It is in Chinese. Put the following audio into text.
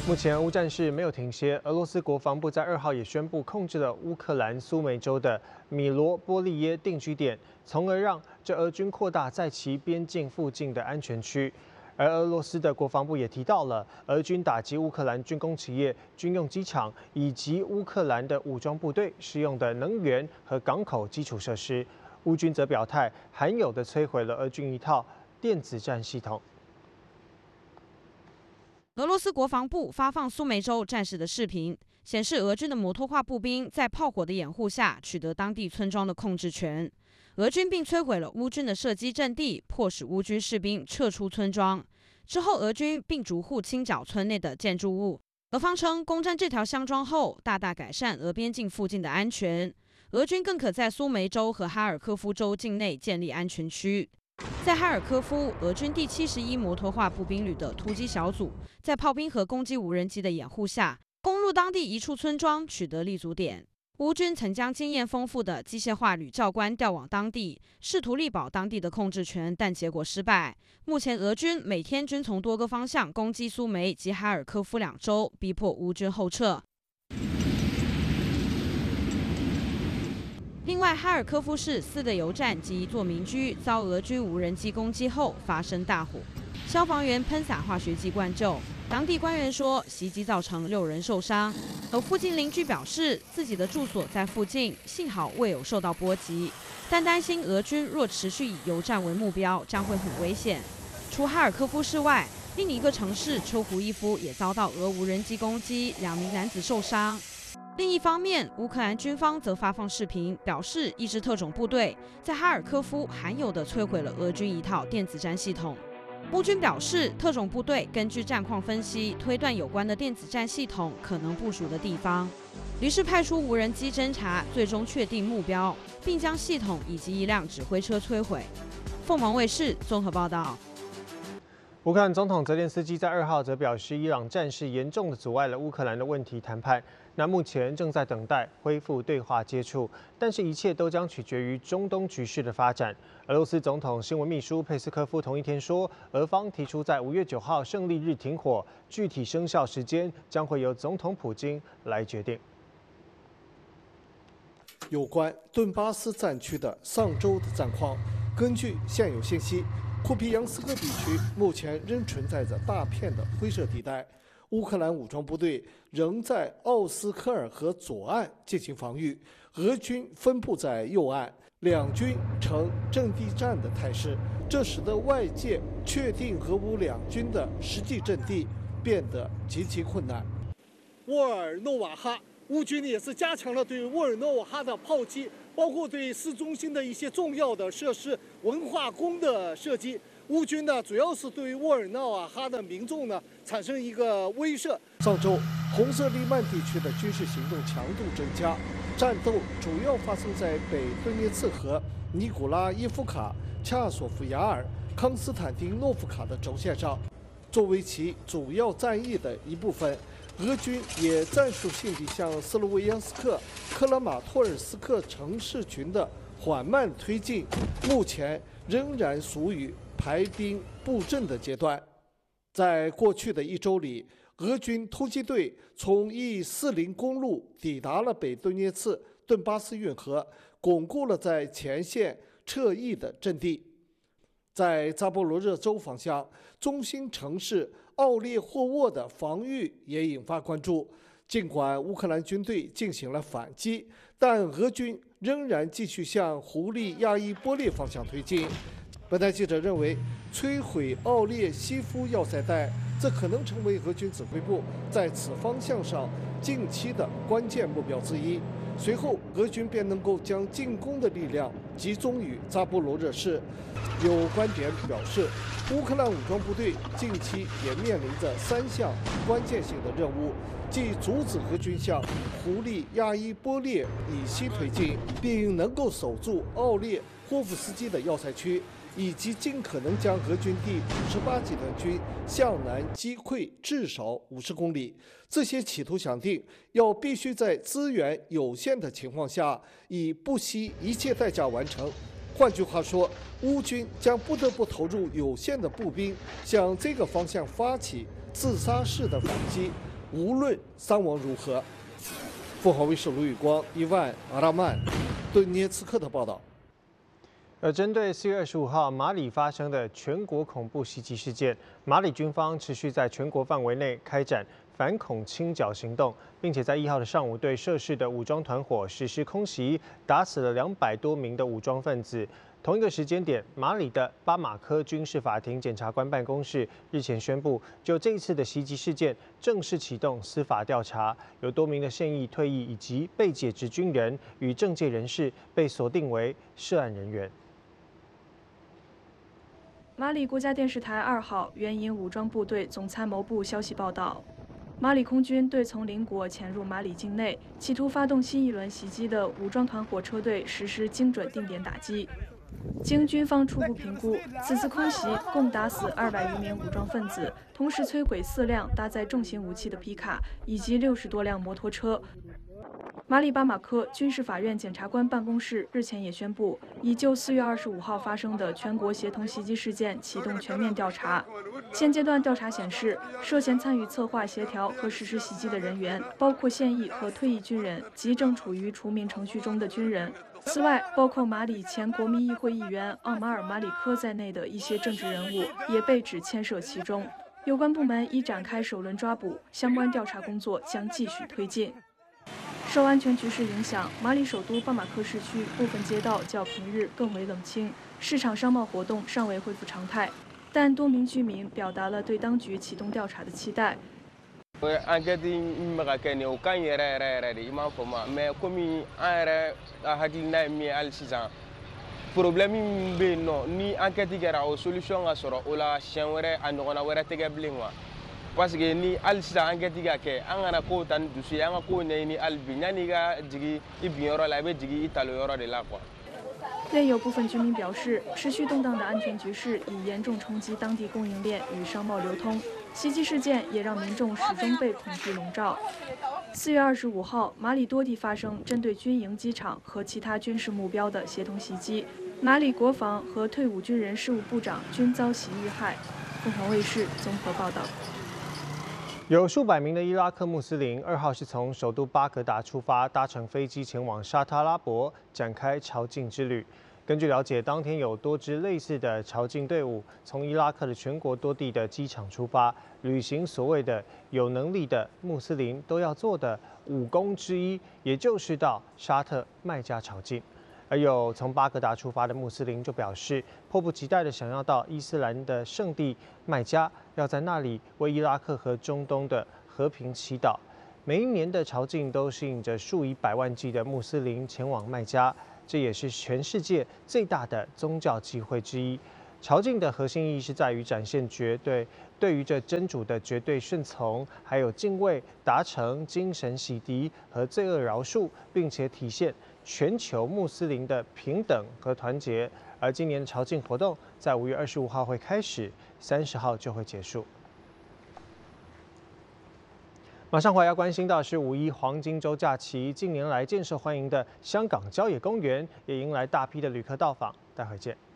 目前乌战事没有停歇，俄罗斯国防部在2号也宣布控制了乌克兰苏梅州的米罗波利耶定居点，从而让俄军扩大在其边境附近的安全区。而俄罗斯的国防部也提到了，俄军打击乌克兰军工企业、军用机场以及乌克兰的武装部队使用的能源和港口基础设施。乌军则表态，罕有的摧毁了俄军一套电子战系统。 俄罗斯国防部发放苏梅州战士的视频，显示俄军的摩托化步兵在炮火的掩护下取得当地村庄的控制权。俄军并摧毁了乌军的射击阵地，迫使乌军士兵撤出村庄。之后，俄军并逐户清剿村内的建筑物。俄方称，攻占这条乡庄后，大大改善俄边境附近的安全。俄军更可在苏梅州和哈尔科夫州境内建立安全区。 在哈尔科夫，俄军第71摩托化步兵旅的突击小组，在炮兵和攻击无人机的掩护下，攻入当地一处村庄，取得立足点。乌军曾将经验丰富的机械化旅教官调往当地，试图力保当地的控制权，但结果失败。目前，俄军每天均从多个方向攻击苏梅及哈尔科夫2州，逼迫乌军后撤。 另外，哈尔科夫市4个油站及一座民居遭俄军无人机攻击后发生大火，消防员喷洒化学剂灌救。当地官员说，袭击造成6人受伤。而附近邻居表示，自己的住所在附近，幸好未有受到波及，但担心俄军若持续以油站为目标，将会很危险。除哈尔科夫市外，另一个城市丘胡伊夫也遭到俄无人机攻击，2名男子受伤。 另一方面，乌克兰军方则发放视频，表示一支特种部队在哈尔科夫罕有地摧毁了俄军一套电子战系统。乌军表示，特种部队根据战况分析，推断有关的电子战系统可能部署的地方，于是派出无人机侦察，最终确定目标，并将系统以及一辆指挥车摧毁。凤凰卫视综合报道。 乌克兰总统泽连斯基在2号则表示，伊朗战事严重的阻碍了乌克兰的问题谈判。那目前正在等待恢复对话接触，但是一切都将取决于中东局势的发展。俄罗斯总统新闻秘书佩斯科夫同一天说，俄方提出在5月9号胜利日停火，具体生效时间将会由总统普京来决定。 有关顿巴斯战区的上周的战况，根据现有信息。 库皮扬斯克地区目前仍存在着大片的灰色地带，乌克兰武装部队仍在奥斯科尔河左岸进行防御，俄军分布在右岸，两军呈阵地战的态势，这使得外界确定俄乌两军的实际阵地变得极其困难。沃尔诺瓦哈，乌军也是加强了对沃尔诺瓦哈的炮击。 包括对市中心的一些重要的设施、文化宫的射击，乌军呢主要是对沃尔诺瓦哈的民众呢产生一个威慑。上周，红色利曼地区的军事行动强度增加，战斗主要发生在北顿涅茨河、尼古拉耶夫卡、恰索夫亚尔、康斯坦丁诺夫卡的轴线上，作为其主要战役的一部分。 俄军也战术性地向斯洛维扬斯克、克拉马托尔斯克城市群的缓慢推进，目前仍然属于排兵布阵的阶段。在过去的1周里，俄军突击队从E40公路抵达了北顿涅茨顿巴斯运河，巩固了在前线撤役的阵地。在扎波罗热州方向，中心城市。 奥列霍沃的防御也引发关注。尽管乌克兰军队进行了反击，但俄军仍然继续向胡利亚伊波列方向推进。本台记者认为，摧毁奥列西夫要塞带，这可能成为俄军指挥部在此方向上近期的关键目标之一。随后，俄军便能够将进攻的力量集中于扎波罗热市。有观点表示，乌克兰武装部队近期也面临着3项关键性的任务，即阻止俄军向胡利亚伊波列以西推进，并能够守住奥列霍夫斯基的要塞区，以及尽可能将俄军第58集团军向南击溃至少50公里。这些企图想定要必须在资源有限的情况下，以不惜一切代价完成。换句话说，乌军将不得不投入有限的步兵，向这个方向发起自杀式的反击。 无论伤亡如何。凤凰卫视卢宇光、伊万、阿拉曼、顿涅茨克的报道。 针对4月25号马里发生的全国恐怖袭击事件，马里军方持续在全国范围内开展反恐清剿行动，并且在1号的上午对涉事的武装团伙实施空袭，打死了200多名的武装分子。同一个时间点，马里的巴马科军事法庭检察官办公室日前宣布，就这一次的袭击事件正式启动司法调查，有多名的现役、退役以及被解职军人与政界人士被锁定为涉案人员。 马里国家电视台2号援引武装部队总参谋部消息报道，马里空军对从邻国潜入马里境内，企图发动新一轮袭击的武装团伙车队实施精准定点打击。经军方初步评估，此次空袭共打死200余名武装分子，同时摧毁4辆搭载重型武器的皮卡以及60多辆摩托车。马里巴马科军事法院检察官办公室日前也宣布，已就4月25号发生的全国协同袭击事件启动全面调查。现阶段调查显示，涉嫌参与策划、协调和实施袭击的人员，包括现役和退役军人及正处于除名程序中的军人。此外，包括马里前国民议会议员奥马尔·马里科在内的一些政治人物也被指牵涉其中。有关部门已展开首轮抓捕，相关调查工作将继续推进。受安全局势影响，马里首都巴马科市区部分街道较平日更为冷清，市场商贸活动尚未恢复常态，但多名居民表达了对当局启动调查的期待。 enquête min bɛ ka kɛ nin ye o ka ɲi yɛrɛ yɛrɛ de i m'a fɔ ma mais komi an yɛrɛ hakilina ye min ye hali sisan problème min bɛ yen nɔ ni enquête kɛra o solution ka sɔrɔ o la siɲɛ wɛrɛ a ɲɔgɔnna wɛrɛ tɛ kɛ bilen quoi parce que ni hali sisan enquête ka kɛ an kana kow ta ni dusu ye an ka kow ɲɛɲini hali bi yanni i ka jigin i bin yɔrɔ la i bɛ jigin i talo yɔrɔ de la quoi。 另有部分居民表示，持续动荡的安全局势已严重冲击当地供应链与商贸流通。袭击事件也让民众始终被恐惧笼罩。4月25号，马里多地发生针对军营、机场和其他军事目标的协同袭击，马里国防和退伍军人事务部长均遭袭遇害。凤凰卫视综合报道。 有数百名的伊拉克穆斯林2号是从首都巴格达出发，搭乘飞机前往沙特阿拉伯展开朝觐之旅。根据了解，当天有多支类似的朝觐队伍从伊拉克的全国多地的机场出发，履行所谓的有能力的穆斯林都要做的5功之一，也就是到沙特麦加朝觐。而有从巴格达出发的穆斯林就表示，迫不及待地想要到伊斯兰的圣地麦加，要在那里为伊拉克和中东的和平祈祷。每一年的朝觐都吸引着数以百万计的穆斯林前往麦加，这也是全世界最大的宗教集会之一。朝觐的核心意义是在于展现对于这真主的绝对顺从，还有敬畏，达成精神洗涤和罪恶饶恕，并且体现全球穆斯林的平等和团结。而今年的朝觐活动在5月25号会开始，30号就会结束。马上回来要关心到是5·1黄金周假期，近年来渐受欢迎的香港郊野公园也迎来大批的旅客到访。待会见。